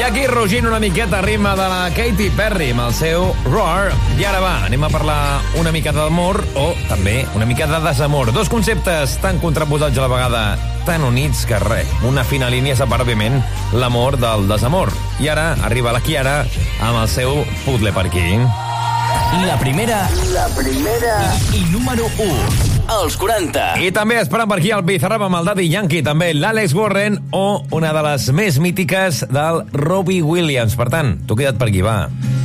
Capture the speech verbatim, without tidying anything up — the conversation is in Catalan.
aquí rugint una miqueta a ritme de la Katy Perry amb el seu Roar. I ara va, anem a parlar una mica d'amor o també una mica de desamor. Dos conceptes tan contraposats a la vegada, tan units que res. Una fina línia separa, òbviament, l'amor del desamor. I ara arriba la Kiara amb el seu puzzle per aquí. La primera... La primera... I, i número u. Els quaranta. I també esperant per aquí el Bizarrap amb el Daddy Yankee, també l'Àlex Warren o una de les més mítiques del Robbie Williams. Per tant, tu queda't per aquí, va.